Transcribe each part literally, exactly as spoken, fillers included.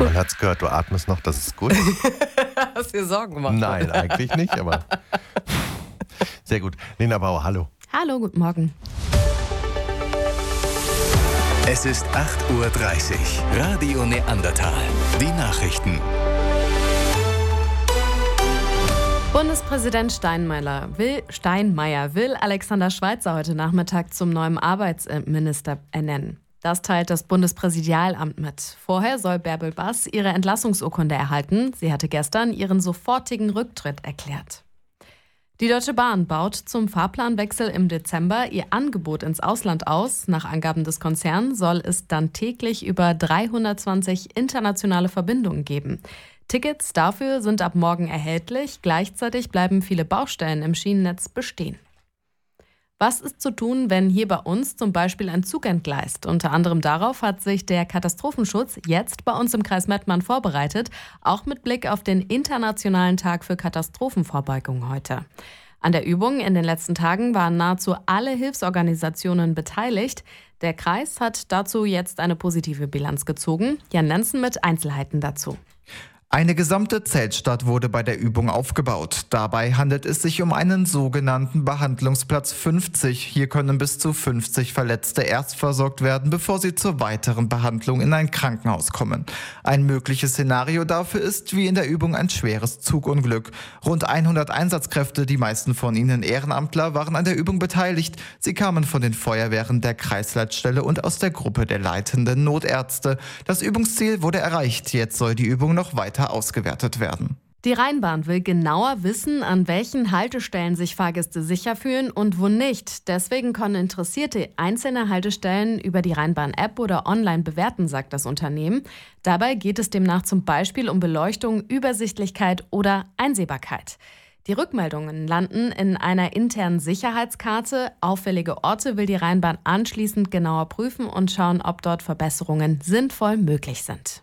Man hat es gehört, du atmest noch, das ist gut. Hast du dir Sorgen gemacht? Nein, eigentlich nicht, aber sehr gut. Lena Bauer, hallo. Hallo, guten Morgen. Es ist acht Uhr dreißig. Radio Neandertal. Die Nachrichten. Bundespräsident Steinmeier will, Steinmeier will Alexander Schweitzer heute Nachmittag zum neuen Arbeitsminister ernennen. Das teilt das Bundespräsidialamt mit. Vorher soll Bärbel Bass ihre Entlassungsurkunde erhalten. Sie hatte gestern ihren sofortigen Rücktritt erklärt. Die Deutsche Bahn baut zum Fahrplanwechsel im Dezember ihr Angebot ins Ausland aus. Nach Angaben des Konzerns soll es dann täglich über dreihundertzwanzig internationale Verbindungen geben. Tickets dafür sind ab morgen erhältlich. Gleichzeitig bleiben viele Baustellen im Schienennetz bestehen. Was ist zu tun, wenn hier bei uns zum Beispiel ein Zug entgleist? Unter anderem darauf hat sich der Katastrophenschutz jetzt bei uns im Kreis Mettmann vorbereitet, auch mit Blick auf den Internationalen Tag für Katastrophenvorbeugung heute. An der Übung in den letzten Tagen waren nahezu alle Hilfsorganisationen beteiligt. Der Kreis hat dazu jetzt eine positive Bilanz gezogen. Jan Lenzen mit Einzelheiten dazu. Eine gesamte Zeltstadt wurde bei der Übung aufgebaut. Dabei handelt es sich um einen sogenannten Behandlungsplatz fünfzig. Hier können bis zu fünfzig Verletzte erst versorgt werden, bevor sie zur weiteren Behandlung in ein Krankenhaus kommen. Ein mögliches Szenario dafür ist, wie in der Übung, ein schweres Zugunglück. Rund hundert Einsatzkräfte, die meisten von ihnen Ehrenamtler, waren an der Übung beteiligt. Sie kamen von den Feuerwehren der Kreisleitstelle und aus der Gruppe der leitenden Notärzte. Das Übungsziel wurde erreicht. Jetzt soll die Übung noch weiter ausgewertet werden. Die Rheinbahn will genauer wissen, an welchen Haltestellen sich Fahrgäste sicher fühlen und wo nicht. Deswegen können Interessierte einzelne Haltestellen über die Rheinbahn-App oder online bewerten, sagt das Unternehmen. Dabei geht es demnach zum Beispiel um Beleuchtung, Übersichtlichkeit oder Einsehbarkeit. Die Rückmeldungen landen in einer internen Sicherheitskarte. Auffällige Orte will die Rheinbahn anschließend genauer prüfen und schauen, ob dort Verbesserungen sinnvoll möglich sind.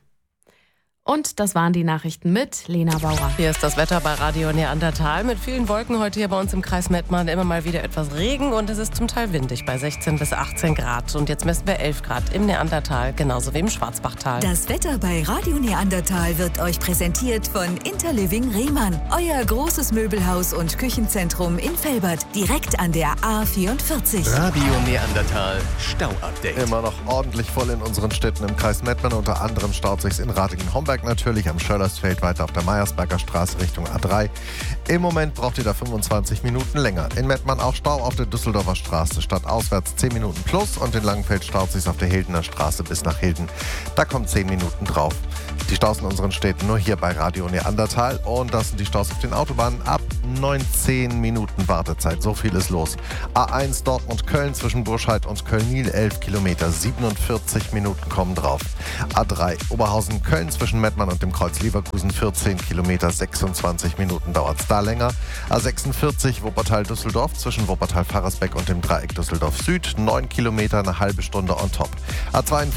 Und das waren die Nachrichten mit Lena Bauer. Hier ist das Wetter bei Radio Neandertal mit vielen Wolken heute hier bei uns im Kreis Mettmann. Immer mal wieder etwas Regen und es ist zum Teil windig bei sechzehn bis achtzehn Grad. Und jetzt messen wir elf Grad im Neandertal, genauso wie im Schwarzbachtal. Das Wetter bei Radio Neandertal wird euch präsentiert von Interliving Rehmann. Euer großes Möbelhaus und Küchenzentrum in Velbert, direkt an der A vierundvierzig. Radio Neandertal Stau-Update. Immer noch ordentlich voll in unseren Städten im Kreis Mettmann. Unter anderem staut sich's in Ratingen-Homberg natürlich, am Schöllersfeld weiter auf der Meiersberger Straße Richtung A drei. Im Moment braucht ihr da fünfundzwanzig Minuten länger. In Mettmann auch Stau auf der Düsseldorfer Straße, stadtauswärts zehn Minuten plus, und in Langenfeld staut sich's auf der Hildener Straße bis nach Hilden. Da kommen zehn Minuten drauf. Die Staus in unseren Städten nur hier bei Radio Neandertal, und das sind die Staus auf den Autobahnen ab neunzehn Minuten Wartezeit. So viel ist los. A eins Dortmund-Köln zwischen Burscheid und Köln-Niel elf Kilometer, siebenundvierzig Minuten kommen drauf. A drei Oberhausen-Köln zwischen Mettmann und dem Kreuz Leverkusen vierzehn Kilometer, sechsundzwanzig Minuten dauert es da länger. A sechsundvierzig Wuppertal-Düsseldorf zwischen Wuppertal-Farresbeck und dem Dreieck Düsseldorf Süd neun Kilometer, eine halbe Stunde on top. A zweiundvierzig